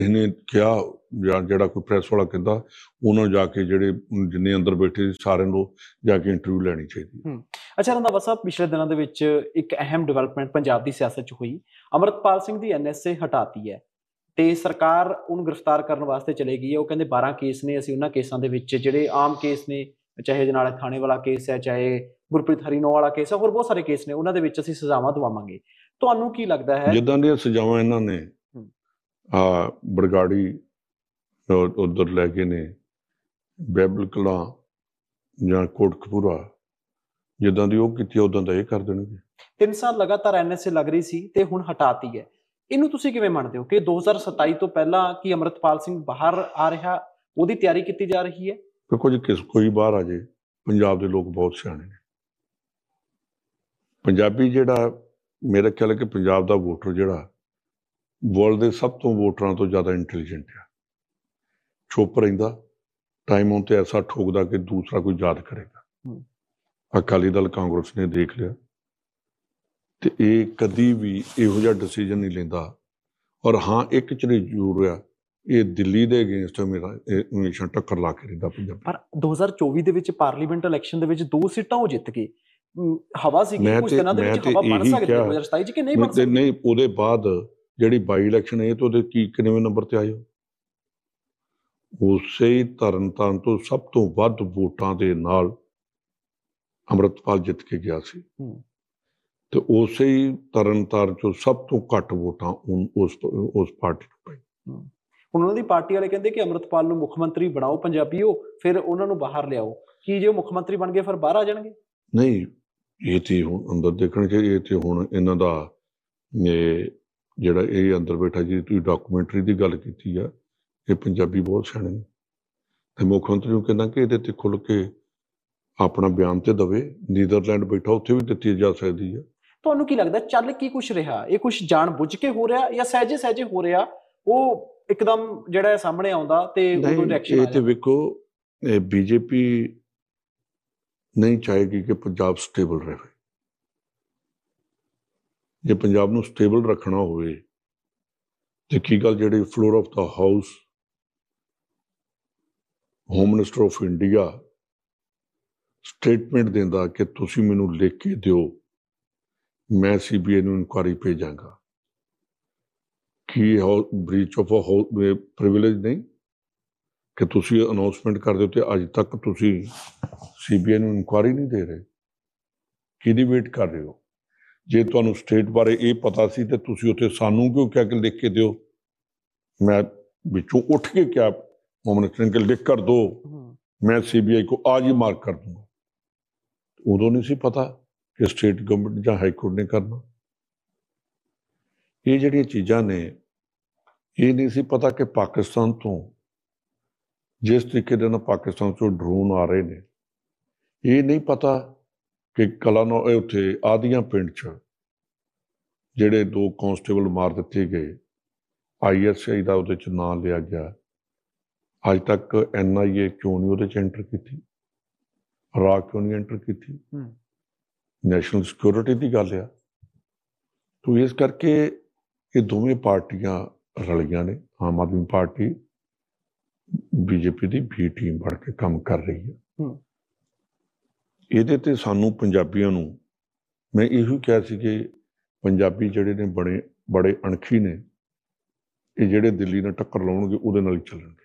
ਇਹਨੇ ਕਿਹਾ ਜਾਂ ਜਿਹੜਾ ਕੋਈ ਪ੍ਰੈਸ ਵਾਲਾ ਕਹਿੰਦਾ ਉਹਨਾਂ ਨੂੰ ਜਾ ਕੇ ਜਿਹੜੇ ਜਿੰਨੇ ਅੰਦਰ ਬੈਠੇ ਸੀ ਸਾਰਿਆਂ ਨੂੰ ਜਾ ਕੇ ਇੰਟਰਵਿਊ ਲੈਣੀ ਚਾਹੀਦੀ। ਅੱਛਾ ਰੰਧਾਵਾ ਸਾਹਿਬ, ਪਿਛਲੇ ਦਿਨਾਂ ਦੇ ਵਿੱਚ ਇੱਕ ਅਹਿਮ ਡਿਵੈਲਪਮੈਂਟ ਪੰਜਾਬ ਦੀ ਸਿਆਸਤ 'ਚ ਹੋਈ। ਅੰਮ੍ਰਿਤਪਾਲ ਸਿੰਘ ਦੀ NSA ਹਟਾਤੀ ਹੈ ਤੇ ਸਰਕਾਰ ਉਹਨੂੰ ਗ੍ਰਿਫਤਾਰ ਕਰਨ ਵਾਸਤੇ ਚਲੇ ਗਈ ਹੈ। ਉਹ ਕਹਿੰਦੇ 12 ਕੇਸ ਨੇ, ਅਸੀਂ ਉਹਨਾਂ ਕੇਸਾਂ ਦੇ ਵਿੱਚ ਜਿਹੜੇ ਆਮ ਕੇਸ ਨੇ, ਚਾਹੇ ਅਜਨਾਲੇ ਥਾਣੇ ਵਾਲਾ ਕੇਸ ਹੈ, ਚਾਹੇ ਗੁਰਪ੍ਰੀਤ ਹਰੀਨੋ ਵਾਲਾ ਕੇਸ ਹੈ, ਹੋਰ ਬਹੁਤ ਸਾਰੇ ਕੇਸ ਨੇ, ਉਹਨਾਂ ਦੇ ਵਿੱਚ ਅਸੀਂ ਸਜ਼ਾਵਾਂ ਦਵਾਵਾਂਗੇ। ਤੁਹਾਨੂੰ ਕੀ ਲੱਗਦਾ ਹੈ ਜਿੱਦਾਂ ਦੀਆਂ ਸਜ਼ਾਵਾਂ ਇਹਨਾਂ ਨੇ ਬਰਗਾੜੀ ਉੱਧਰ ਲੈ ਕੇ ਨੇ, ਬਹਿਬਲ ਕਲਾਂ ਜਾਂ ਕੋਟਕਪੂਰਾ, ਜਿੱਦਾਂ ਦੀ ਉਹ ਕੀਤੀ ਉਦਾਂ ਦਾ ਇਹ ਕਰ ਦੇਣਗੇ। 3 ਸਾਲ ਲਗਾਤਾਰ NSA ਲੱਗ ਰਹੀ ਸੀ ਤੇ ਹੁਣ ਹਟਾਤੀ ਹੈ। ਇਹਨੂੰ ਤੁਸੀਂ ਕਿਵੇਂ ਮੰਨਦੇ ਹੋ ਕਿ 2027 ਤੋਂ ਪਹਿਲਾਂ ਕੀ ਅੰਮ੍ਰਿਤਪਾਲ ਸਿੰਘ ਬਾਹਰ ਆ ਰਿਹਾ, ਉਹਦੀ ਤਿਆਰੀ ਕੀਤੀ ਜਾ ਰਹੀ ਹੈ? ਕੋਈ ਬਾਹਰ ਆ ਜੇ, ਪੰਜਾਬ ਦੇ ਲੋਕ ਬਹੁਤ ਸਿਆਣੇ ਨੇ। ਪੰਜਾਬੀ ਜਿਹੜਾ, ਮੇਰਾ ਖਿਆਲ ਹੈ ਕਿ ਪੰਜਾਬ ਦਾ ਵੋਟਰ ਜਿਹੜਾ ਵਰਲਡ ਦੇ ਸਭ ਤੋਂ ਵੋਟਰਾਂ ਤੋਂ ਜ਼ਿਆਦਾ ਇੰਟੈਲੀਜੈਂਟ ਆ। ਚੁੱਪ ਰਹਿੰਦਾ, ਟਾਈਮ ਆਉਣ ਤੇ ਐਸਾ ਠੋਕਦਾ ਕਿ ਦੂਸਰਾ ਕੋਈ ਯਾਦ ਕਰੇਗਾ। ਅਕਾਲੀ ਦਲ ਕਾਂਗਰਸ ਨੇ ਦੇਖ ਲਿਆ ਤੇ ਇਹ ਕਦੀ ਵੀ ਇਹੋ ਜਿਹਾ ਡਿਸੀਜਨ ਨਹੀਂ ਲੈਂਦਾ। ਔਰ ਹਾਂ, ਇੱਕ ਚੀਜ਼ ਜ਼ਰੂਰ ਆ, ਇਹ ਦਿੱਲੀ ਦੇ ਅਗੇਂਸਟ ਮੇਰਾ ਹਮੇਸ਼ਾ ਟੱਕਰ ਲਾ ਕੇ ਰਹਿੰਦਾ ਪੰਜਾਬ। ਪਰ 2024 ਦੇ ਵਿੱਚ ਪਾਰਲੀਮੈਂਟ ਇਲੈਕਸ਼ਨ ਦੇ ਵਿੱਚ 2 ਸੀਟਾਂ ਉਹ ਜਿੱਤ ਗਏ। ਹਵਾ ਸੀ ਕਿ ਕੁਝ ਦਿਨਾਂ ਦੇ ਵਿੱਚ ਹਵਾ ਬਣ ਸਕਦੀ ਹੈ 2027 ਚ ਕਿ ਨਹੀਂ ਬਣ ਸਕਦੀ? ਨਹੀਂ, ਉਹਦੇ ਬਾਅਦ ਜਿਹੜੀ ਬਾਈ ਇਲੈਕਸ਼ਨ ਇਹ ਤੋਂ ਉਹਦੇ ਕਿੰਨਵੇਂ ਨੰਬਰ ਤੇ ਆਏ? ਉਸੇ ਤਰਨਤਾਰਨ ਤੋਂ ਸਭ ਤੋਂ ਵੱਧ ਵੋਟਾਂ ਦੇ ਨਾਲ ਅੰਮ੍ਰਿਤਪਾਲ ਜਿੱਤ ਕੇ ਗਿਆ ਸੀ ਤੇ ਉਸੇ ਹੀ ਤਰਨਤਾਰਨ ਚੋਂ ਸਭ ਤੋਂ ਘੱਟ ਵੋਟਾਂ ਉਸ ਪਾਰਟੀ ਨੂੰ ਪਈ। ਹੁਣ ਉਹਨਾਂ ਦੀ ਪਾਰਟੀ ਵਾਲੇ ਕਹਿੰਦੇ ਕਿ ਅੰਮ੍ਰਿਤਪਾਲ ਨੂੰ ਮੁੱਖ ਮੰਤਰੀ ਬਣਾਓ ਪੰਜਾਬੀਓ, ਫਿਰ ਉਹਨਾਂ ਨੂੰ ਬਾਹਰ ਲਿਆਓ। ਕੀ ਜੇ ਉਹ ਮੁੱਖ ਮੰਤਰੀ ਬਣ ਗਏ ਫਿਰ ਬਾਹਰ ਆ ਜਾਣਗੇ? ਨਹੀਂ, ਇਹ ਤੇ ਹੁਣ ਅੰਦਰ ਦੇਖਣ ਚਾਹੀਏ। ਇਹ ਤੇ ਹੁਣ ਇਹਨਾਂ ਦਾ ਜਿਹੜਾ ਇਹ ਅੰਦਰ ਬੈਠਾ, ਜੀ ਤੁਸੀਂ ਡਾਕੂਮੈਂਟਰੀ ਦੀ ਗੱਲ ਕੀਤੀ ਆ, ਇਹ ਪੰਜਾਬੀ ਬਹੁਤ ਸਿਆਣੇ ਨੇ ਤੇ ਮੁੱਖ ਮੰਤਰੀ ਨੂੰ ਕਹਿੰਦਾ ਕਿ ਇਹਦੇ ਤੇ ਖੁੱਲ੍ਹ ਕੇ ਆਪਣਾ ਬਿਆਨ ਤੇ ਦਵੇ। ਨੀਦਰਲੈਂਡ ਬੈਠਾ, ਉੱਥੇ ਵੀ ਦਿੱਤੀ ਜਾ ਸਕਦੀ ਹੈ। ਤੁਹਾਨੂੰ ਕੀ ਲੱਗਦਾ ਚੱਲ ਕੀ ਕੁਛ ਰਿਹਾ? ਇਹ ਕੁਛ ਜਾਣ ਬੁੱਝ ਕੇ ਹੋ ਰਿਹਾ ਜਾਂ ਸਹਿਜੇ ਸਹਿਜੇ ਹੋ ਰਿਹਾ? ਉਹ ਇੱਕਦਮ ਜਿਹੜਾ ਸਾਹਮਣੇ ਆਉਂਦਾ ਤੇ ਉਦੋਂ ਰਿਐਕਸ਼ਨ ਆ ਜਾਂਦਾ? ਇਹ ਤੇ ਵੇਖੋ, BJP ਨਹੀਂ ਚਾਹੇਗੀ ਕਿ ਪੰਜਾਬ ਸਟੇਬਲ ਰਹੇ। ਜੇ ਪੰਜਾਬ ਨੂੰ ਸਟੇਬਲ ਰੱਖਣਾ ਹੋਵੇ ਤੇ ਕੀ ਗੱਲ, ਜਿਹੜੀ floor of the house home minister of India statement ਦਿੰਦਾ ਕਿ ਤੁਸੀਂ ਮੈਨੂੰ ਲਿਖ ਕੇ ਦਿਓ, ਮੈਂ CBI ਨੂੰ inquiry ਭੇਜਾਂਗਾ, Ki breach of privilege ਨਹੀਂ ਕਿ ਤੁਸੀਂ ਅਨਾਉਂਸਮੈਂਟ ਕਰ ਦਿਓ ਤੇ ਅੱਜ ਤੱਕ ਤੁਸੀਂ CBI ਨੂੰ ਇਨਕੁਆਇਰੀ ਨਹੀਂ ਦੇ ਰਹੇ? ਕਿਹਦੀ ਵੇਟ ਕਰ ਰਹੇ ਹੋ? ਜੇ ਤੁਹਾਨੂੰ ਸਟੇਟ ਬਾਰੇ ਇਹ ਪਤਾ ਸੀ ਤੇ ਤੁਸੀਂ ਉੱਥੇ ਸਾਨੂੰ ਕਿਉਂ ਕਹਿ ਕੇ ਲਿਖ ਕੇ ਦਿਓ? ਮੈਂ ਵਿੱਚੋਂ ਉੱਠ ਕੇ ਕਿਹਾ ਹੋਮ ਮਿਨਿਸਟਰ ਨੇ ਕਿ ਲਿਖ ਕਰ ਦੋ, ਮੈਂ CBI को आज ही मार्क कर दूंगा। उदों नहीं सी पता कि स्टेट गवर्नमेंट या हाई कोर्ट ने करना। ये जिहड़ियां चीज़ां ने, ये नहीं सी पता कि पाकिस्तान तो जिस तरीके दे नाल पाकिस्तान चों ड्रोन आ रहे ने, ये नहीं पता कि कलानौ उत्थे आदियां पिंड च जिहड़े 2 कॉन्स्टेबल मार दिते गए, ISI का उहदे च नाम लिया गया, अज तक NIA क्यों नहीं उहदे च एंटर की, राग क्यों नहीं एंटर की? नैशनल सिक्योरिटी की गल आ। तो इस करके ये दोवें पार्टियां रलियां ने। आम आदमी पार्टी BJP की B टीम बन के काम कर रही है। ਇਹਦੇ ਤੇ ਸਾਨੂੰ ਪੰਜਾਬੀਆਂ ਨੂੰ, ਮੈਂ ਇਹੋ ਕਿਹਾ ਸੀ ਕਿ ਪੰਜਾਬੀ ਜਿਹੜੇ ਨੇ ਬੜੇ ਅਣਖੀ ਨੇ, ਇਹ ਜਿਹੜੇ ਦਿੱਲੀ ਨਾਲ ਟੱਕਰ ਲਾਉਣਗੇ ਉਹਦੇ ਨਾਲ ਹੀ ਚੱਲਣਗੇ।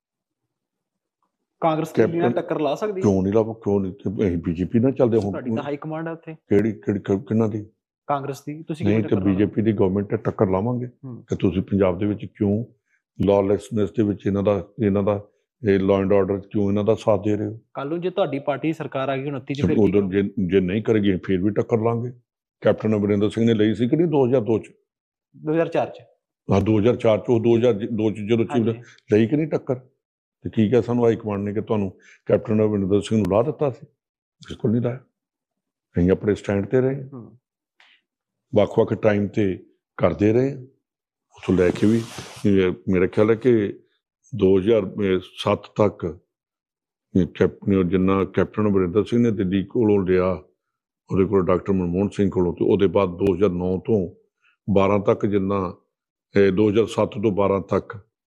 ਕਾਂਗਰਸ ਦਿੱਲੀ ਨਾਲ ਟੱਕਰ ਲਾ ਸਕਦੀ? ਕਿਉਂ ਨਹੀਂ ਲਾਵੋ? ਕਿਉਂ ਨਹੀਂ? ਅਸੀਂ BJP ਨਾਲ ਚੱਲਦੇ। ਹੁਣ ਤੁਹਾਡੀ ਤਾਂ ਹਾਈ ਕਮਾਂਡ ਹੈ ਉੱਥੇ। ਕਿਹਨਾਂ ਦੀ? ਕਾਂਗਰਸ ਦੀ। ਤੁਸੀਂ ਨਹੀਂ ਤੇ BJP ਦੀ ਗਵਰਨਮੈਂਟ ਤੇ ਟੱਕਰ ਲਾਵਾਂਗੇ ਕਿ ਤੁਸੀਂ ਪੰਜਾਬ ਦੇ ਵਿੱਚ ਕਿਉਂ ਲਾਅਲੈਸਨੈਸ ਦੇ ਵਿੱਚ ਇਹਨਾਂ ਦਾ ਇਹ ਲਾਅ ਐਂਡ ਆਰਡਰ ਕਿਉਂ ਇਹਨਾਂ ਦਾ ਸਾਥ ਦੇ ਰਹੇ ਹੋ? ਕੱਲ ਨੂੰ ਜੇ ਤੁਹਾਡੀ ਪਾਰਟੀ ਸਰਕਾਰ ਆ ਗਈ 29 ਚ, ਫਿਰ ਉਦੋਂ ਜੇ ਨਹੀਂ ਕਰੇਗੀ ਫਿਰ ਵੀ ਟੱਕਰ ਲਾਂਗੇ। ਕੈਪਟਨ ਅਮਰਿੰਦਰ ਸਿੰਘ ਨੇ ਲਈ ਸੀ ਕਿ ਨਹੀਂ 2002 ਚ? 2004 ਚ। ਹਾਂ, 2004 ਚ। 2002 ਚ ਜਦੋਂ ਚੀਫ ਲਈ ਕਿ ਨਹੀਂ ਟੱਕਰ? ਤੇ ਕੀ ਕਿਹਾ ਸਾਨੂੰ ਹਾਈ ਕਮਾਂਡ ਨੇ ਕਿ ਤੁਹਾਨੂੰ ਕੈਪਟਨ ਅਮਰਿੰਦਰ ਸਿੰਘ ਨੂੰ ਲਾ ਦਿੱਤਾ ਸੀ? ਬਿਲਕੁਲ ਨਹੀਂ ਲਾਇਆ। ਅਸੀਂ ਆਪਣੇ ਸਟੈਂਡ ਤੇ ਰਹੇ, ਵੱਖ-ਵੱਖ ਟਾਈਮ ਤੇ ਕਰਦੇ ਰਹੇ। ਉੱਥੋਂ ਲੈ ਕੇ ਵੀ ਮੇਰਾ ਖਿਆਲ ਹੈ ਕਿ 2007 ਤੱਕ ਜਿੰਨਾ ਕੈਪਟਨ ਅਮਰਿੰਦਰ ਸਿੰਘ ਨੇ ਦਿੱਲੀ ਕੋਲੋਂ ਲਿਆ, ਉਹਦੇ ਕੋਲ ਡਾਕਟਰ ਮਨਮੋਹਨ ਸਿੰਘ ਕੋਲੋਂ, ਤੇ ਉਹਦੇ ਬਾਅਦ 2009 ਤੋਂ 12 ਤੱਕ ਜਿੰਨਾ 2007 ਤੋਂ 12 ਤੱਕ